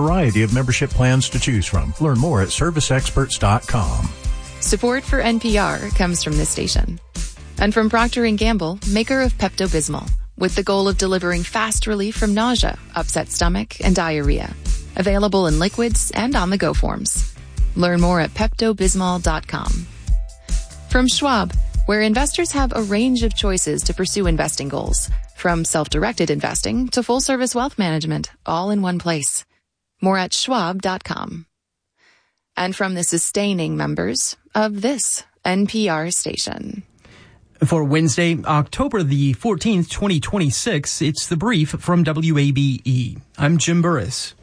variety of membership plans to choose from. Learn more at serviceexperts.com. Support for NPR comes from this station. And from Procter & Gamble, maker of Pepto-Bismol, with the goal of delivering fast relief from nausea, upset stomach, and diarrhea. Available in liquids and on-the-go forms. Learn more at PeptoBismol.com. From Schwab, where investors have a range of choices to pursue investing goals, from self-directed investing to full-service wealth management, all in one place. More at Schwab.com. And from the sustaining members of this NPR station. For Wednesday, October the 14th, 2026, it's The Brief from WABE. I'm Jim Burris.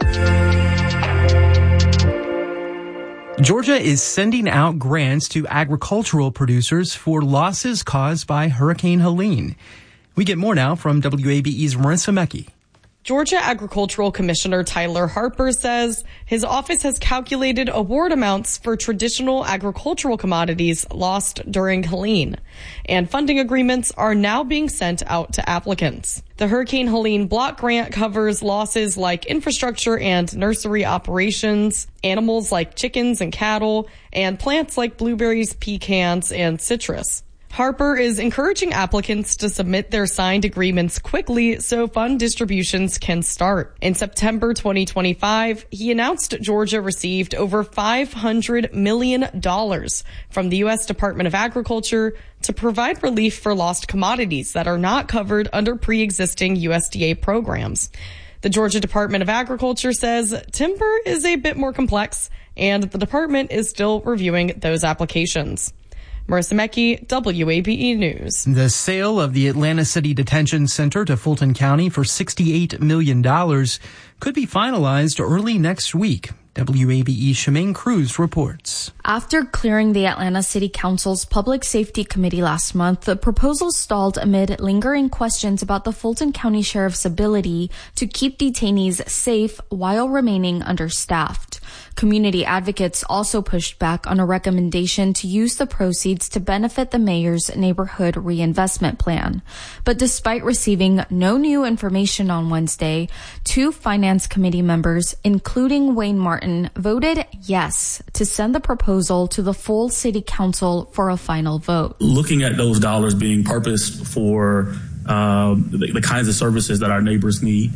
Georgia is sending out grants to agricultural producers for losses caused by Hurricane Helene. We get more now from WABE's Marissa Mecki. Georgia Agricultural Commissioner Tyler Harper says his office has calculated award amounts for traditional agricultural commodities lost during Helene, and funding agreements are now being sent out to applicants. The Hurricane Helene block grant covers losses like infrastructure and nursery operations, animals like chickens and cattle, and plants like blueberries, pecans, and citrus. Harper is encouraging applicants to submit their signed agreements quickly so fund distributions can start. In September 2025, he announced Georgia received over $500 million from the U.S. Department of Agriculture to provide relief for lost commodities that are not covered under pre-existing USDA programs. The Georgia Department of Agriculture says timber is a bit more complex, and the department is still reviewing those applications. Marissa Mecki, WABE News. The sale of the Atlanta City Detention Center to Fulton County for $68 million could be finalized early next week. WABE Shemaine Cruz reports. After clearing the Atlanta City Council's Public Safety Committee last month, the proposal stalled amid lingering questions about the Fulton County Sheriff's ability to keep detainees safe while remaining understaffed. Community advocates also pushed back on a recommendation to use the proceeds to benefit the mayor's neighborhood reinvestment plan. But despite receiving no new information on Wednesday, 2 Finance Committee members, including Wayne Martin, voted yes to send the proposal to the full City Council for a final vote. Looking at those dollars being purposed for the kinds of services that our neighbors need,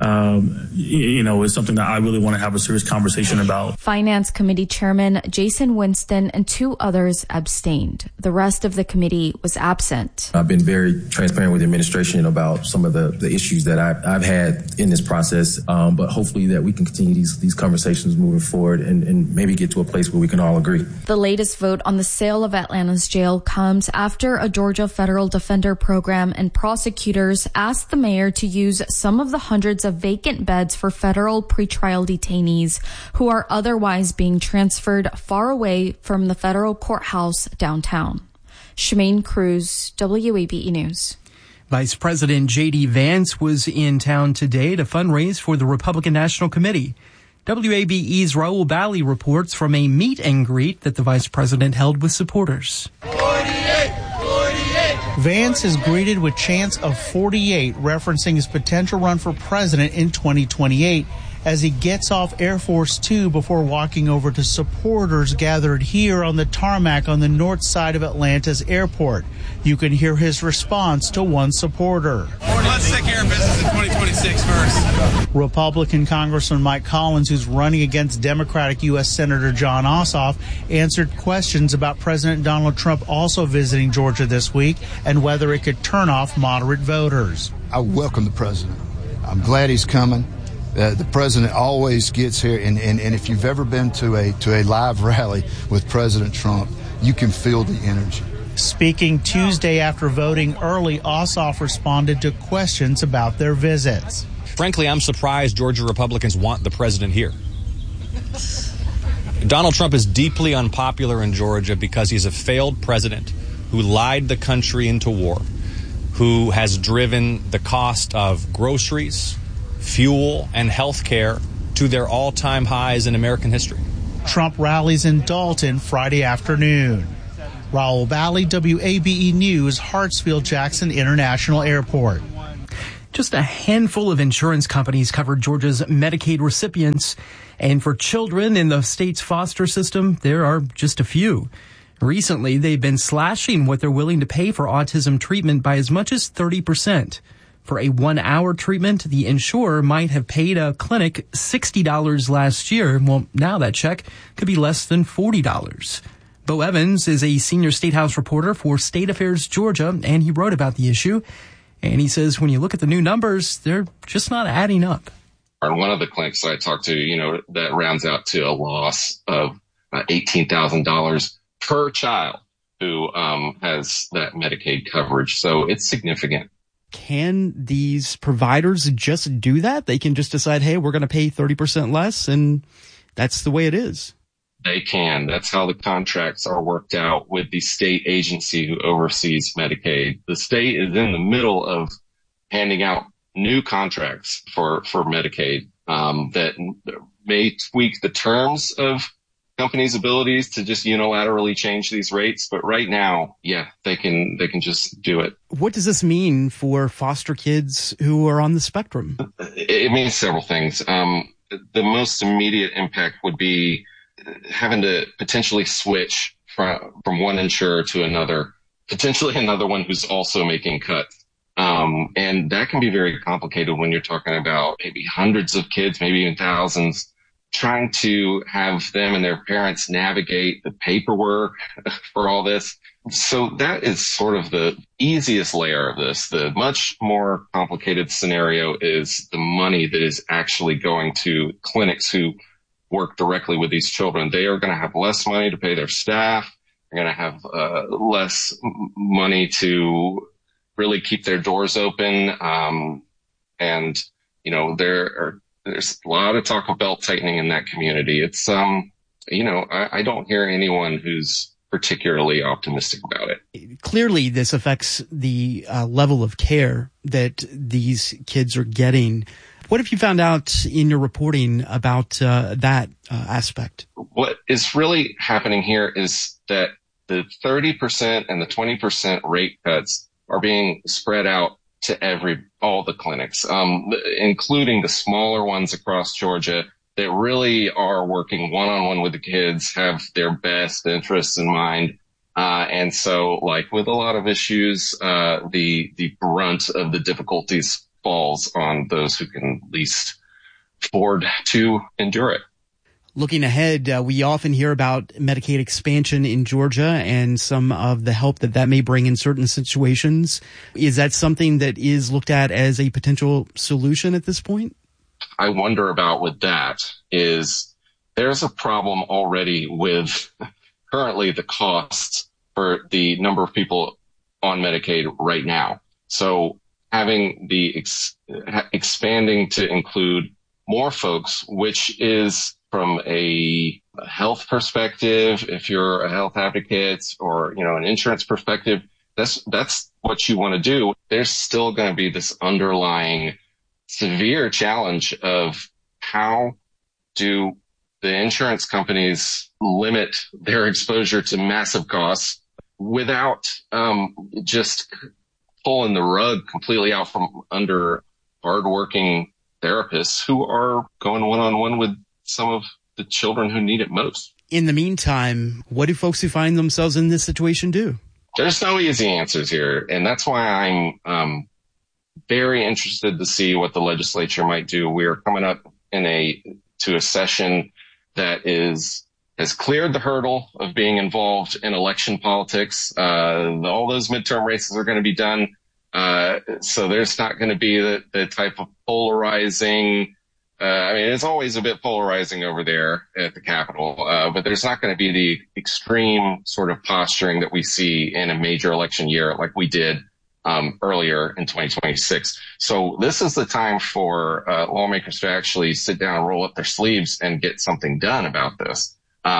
is something that I really want to have a serious conversation about. Finance Committee Chairman Jason Winston and 2 others abstained. The rest of the committee was absent. I've been very transparent with the administration about some of the issues that I've had in this process, but hopefully that we can continue these conversations moving forward and maybe get to a place where we can all agree. The latest vote on the sale of Atlanta's jail comes after a Georgia Federal Defender Program and prosecutors asked the mayor to use some of the hundreds of vacant beds for federal pretrial detainees who are otherwise being transferred far away from the federal courthouse downtown. Shemaine Cruz, WABE News. Vice President J.D. Vance was in town today to fundraise for the Republican National Committee. WABE's Raul Bally reports from a meet and greet that the vice president held with supporters. 48! Vance is greeted with chants of 48, referencing his potential run for president in 2028 as he gets off Air Force Two before walking over to supporters gathered here on the tarmac on the north side of Atlanta's airport. You can hear his response to one supporter. Let's take care of business in 2026 first. Republican Congressman Mike Collins, who's running against Democratic U.S. Senator Jon Ossoff, answered questions about President Donald Trump also visiting Georgia this week and whether it could turn off moderate voters. I welcome the president. I'm glad he's coming. The president always gets here, and if you've ever been to a live rally with President Trump, you can feel the energy. Speaking Tuesday after voting early, Ossoff responded to questions about their visits. Frankly, I'm surprised Georgia Republicans want the president here. Donald Trump is deeply unpopular in Georgia because he's a failed president who lied the country into war, who has driven the cost of groceries, fuel, and health care to their all-time highs in American history. Trump rallies in Dalton Friday afternoon. Raul Bally, WABE News, Hartsfield-Jackson International Airport. Just a handful of insurance companies cover Georgia's Medicaid recipients, and for children in the state's foster system, there are just a few. Recently, they've been slashing what they're willing to pay for autism treatment by as much as 30%. For a 1-hour treatment, the insurer might have paid a clinic $60 last year. Well, now that check could be less than $40. Bo Evans is a senior State House reporter for State Affairs Georgia, and he wrote about the issue. And he says when you look at the new numbers, they're just not adding up. One of the clinics I talked to, that rounds out to a loss of $18,000 per child who has that Medicaid coverage. So it's significant. Can these providers just do that? They can just decide, hey, we're going to pay 30% less, and that's the way it is. They can. That's how the contracts are worked out with the state agency who oversees Medicaid. The state is in the middle of handing out new contracts for Medicaid that may tweak the terms of companies' abilities to just unilaterally change these rates. But right now, yeah, they can just do it. What does this mean for foster kids who are on the spectrum? It means several things. The most immediate impact would be having to potentially switch from one insurer to another, potentially another one who's also making cuts. And that can be very complicated when you're talking about maybe hundreds of kids, maybe even thousands, trying to have them and their parents navigate the paperwork for all this. So that is sort of the easiest layer of this. The much more complicated scenario is the money that is actually going to clinics who work directly with these children. They are going to have less money to pay their staff. They're going to have less money to really keep their doors open. And, there's a lot of talk of belt tightening in that community. It's, I don't hear anyone who's particularly optimistic about it. Clearly, this affects the level of care that these kids are getting. What have you found out in your reporting about that aspect? What is really happening here is that the 30% and the 20% rate cuts are being spread out to all the clinics, including the smaller ones across Georgia that really are working one-on-one with the kids, have their best interests in mind. And so, like with a lot of issues, the brunt of the difficulties falls on those who can least afford to endure it. Looking ahead, we often hear about Medicaid expansion in Georgia and some of the help that may bring in certain situations. Is that something that is looked at as a potential solution at this point? I wonder about with that is there's a problem already with currently the costs for the number of people on Medicaid right now. So having the expanding to include more folks, which is from a health perspective, if you're a health advocate or, an insurance perspective, that's what you want to do. There's still going to be this underlying severe challenge of how do the insurance companies limit their exposure to massive costs without just pulling the rug completely out from under hardworking therapists who are going one-on-one with some of the children who need it most. In the meantime, what do folks who find themselves in this situation do? There's no easy answers here, and that's why I'm very interested to see what the legislature might do. We are coming up to a session that has cleared the hurdle of being involved in election politics. All those midterm races are going to be done. So there's not going to be the type of polarizing, it's always a bit polarizing over there at the Capitol, but there's not going to be the extreme sort of posturing that we see in a major election year like we did earlier in 2026. So this is the time for lawmakers to actually sit down and roll up their sleeves and get something done about this.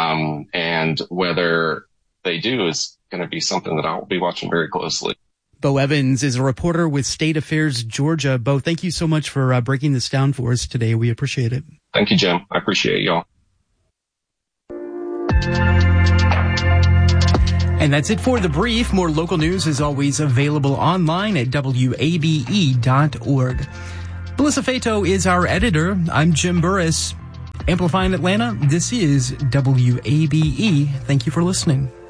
And whether they do is going to be something that I'll be watching very closely. Bo Evans is a reporter with State Affairs Georgia. Bo, thank you so much for breaking this down for us today. We appreciate it. Thank you, Jim. I appreciate y'all. And that's it for The Brief. More local news is always available online at WABE.org. Melissa Fato is our editor. I'm Jim Burris. Amplifying Atlanta, this is WABE. Thank you for listening.